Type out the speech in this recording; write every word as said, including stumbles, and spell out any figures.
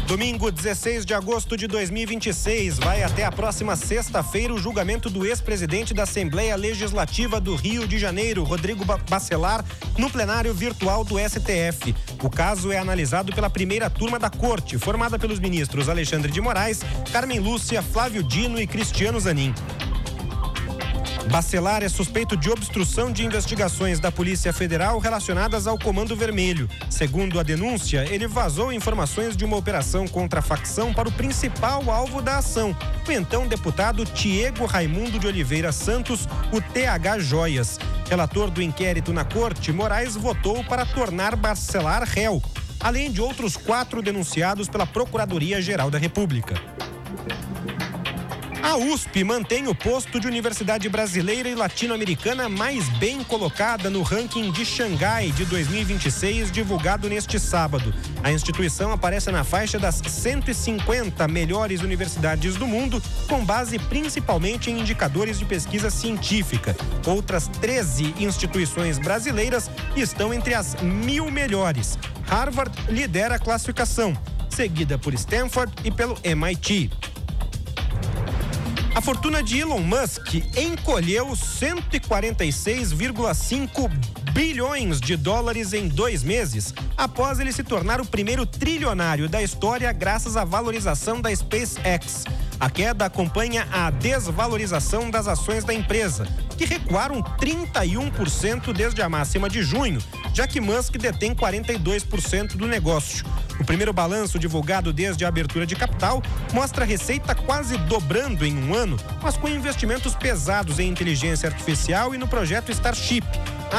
Domingo, dezesseis de agosto de dois mil e vinte e seis, vai até a próxima sexta-feira o julgamento do ex-presidente da Assembleia Legislativa do Rio de Janeiro, Rodrigo Bacelar, no plenário virtual do S T F. O caso é analisado pela primeira turma da Corte, formada pelos ministros Alexandre de Moraes, Carmen Lúcia, Flávio Dino e Cristiano Zanin. Bacelar é suspeito de obstrução de investigações da Polícia Federal relacionadas ao Comando Vermelho. Segundo a denúncia, ele vazou informações de uma operação contra a facção para o principal alvo da ação, o então deputado Tiago Raimundo de Oliveira Santos, o T H Joias. Relator do inquérito na Corte, Moraes votou para tornar Bacelar réu, além de outros quatro denunciados pela Procuradoria-Geral da República. A U S P mantém o posto de universidade brasileira e latino-americana mais bem colocada no ranking de Xangai de dois mil e vinte e seis, divulgado neste sábado. A instituição aparece na faixa das cento e cinquenta melhores universidades do mundo, com base principalmente em indicadores de pesquisa científica. Outras treze instituições brasileiras estão entre as mil melhores. Harvard lidera a classificação, seguida por Stanford e pelo M I T. A fortuna de Elon Musk encolheu cento e quarenta e seis vírgula cinco bilhões de dólares em dois meses, após ele se tornar o primeiro trilionário da história graças à valorização da SpaceX. A queda acompanha a desvalorização das ações da empresa, que recuaram trinta e um por cento desde a máxima de junho, já que Musk detém quarenta e dois por cento do negócio. O primeiro balanço divulgado desde a abertura de capital mostra a receita quase dobrando em um ano, mas com investimentos pesados em inteligência artificial e no projeto Starship.